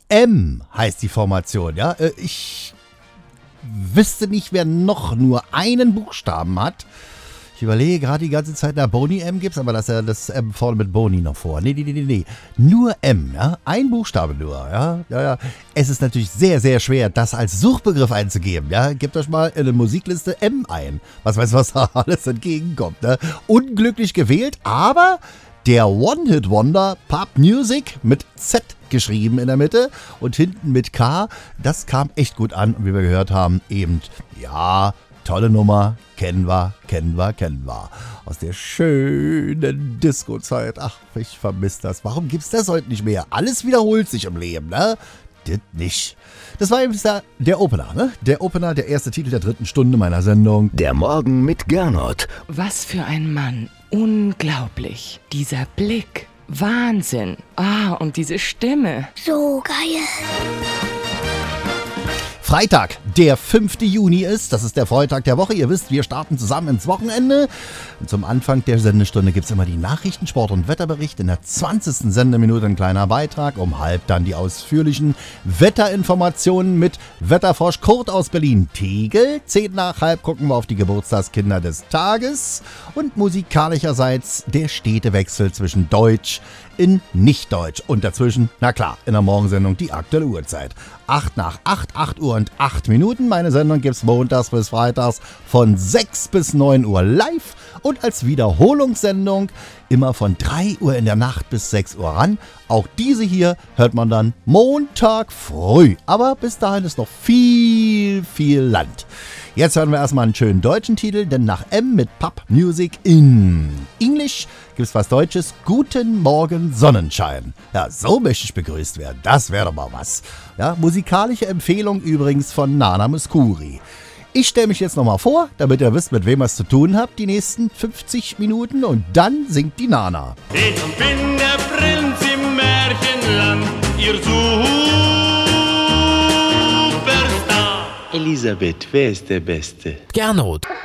M heißt die Formation, ja. Ich wüsste nicht, wer noch nur einen Buchstaben hat. Ich überlege gerade die ganze Zeit, Boni M gibt's, aber das ist ja das M vorne mit Boni noch vor. Nee. Nur M, ja. Ein Buchstabe nur, ja. Es ist natürlich sehr, sehr schwer, das als Suchbegriff einzugeben, ja. Gebt euch mal in eine Musikliste M ein. Was da alles entgegenkommt, ne? Unglücklich gewählt, aber der One-Hit-Wonder Pop Music mit Z geschrieben in der Mitte und hinten mit K, das kam echt gut an. Und wie wir gehört haben, eben, ja, tolle Nummer, kennen wir. Aus der schönen Disco-Zeit. Ach, ich vermisse das. Warum gibt's das heute nicht mehr? Alles wiederholt sich im Leben, ne? Das nicht. Das war eben der Opener, ne? Der Opener, der erste Titel der 3. Stunde meiner Sendung. Der Morgen mit Gernot. Was für ein Mann. Unglaublich. Dieser Blick. Wahnsinn. Und diese Stimme. So geil. Freitag, der 5. Juni ist, das ist der Freitag der Woche. Ihr wisst, wir starten zusammen ins Wochenende. Und zum Anfang der Sendestunde gibt es immer die Nachrichten, Sport- und Wetterbericht. In der 20. Sendeminute ein kleiner Beitrag. Um halb dann die ausführlichen Wetterinformationen mit Wetterfrosch Kurt aus Berlin-Tegel. 10 nach halb gucken wir auf die Geburtstagskinder des Tages. Und musikalischerseits der Städtewechsel zwischen Deutsch in Nicht-Deutsch. Und dazwischen, na klar, in der Morgensendung die aktuelle Uhrzeit. 8 nach 8 Uhr und 8 Minuten. Meine Sendung gibt's montags bis freitags von 6 bis 9 Uhr live und als Wiederholungssendung immer von 3 Uhr in der Nacht bis 6 Uhr ran. Auch diese hier hört man dann Montag früh. Aber bis dahin ist noch viel Land. Jetzt hören wir erstmal einen schönen deutschen Titel, denn nach M mit Pop Music in Englisch gibt's was Deutsches. Guten Morgen Sonnenschein. Ja, so möchte ich begrüßt werden. Das wäre doch mal was. Ja, musikalische Empfehlung übrigens von Nana Mouskouri. Ich stelle mich jetzt nochmal vor, damit ihr wisst, mit wem ihr es zu tun habt, die nächsten 50 Minuten. Und dann singt die Nana. Ich bin der Prinz im Märchenland, ihr Superstar. Elisabeth, wer ist der Beste? Gernot.